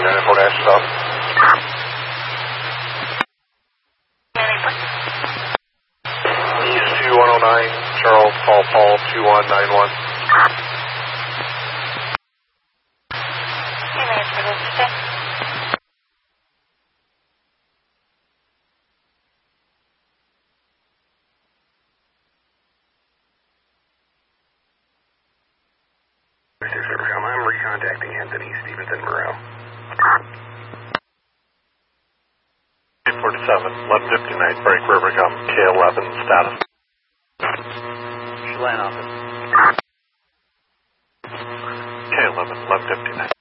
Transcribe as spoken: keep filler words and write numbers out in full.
nine four dash south. East two one oh nine, Charles, Paul, Paul, two one nine one. I'm recontacting Anthony Stevenson Moreau. eight forty-seven, eleven fifty-nine, break river come, K eleven, status. Chelan office. K eleven, eleven fifty-nine.